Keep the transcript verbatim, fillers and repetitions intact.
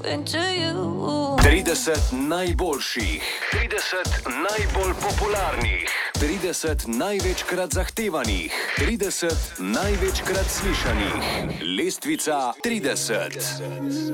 into you. trideset najboljših, trideset najbolj popularnih, trideset največkrat zahtevanih, trideset največkrat slišanih. Lestvica trideset.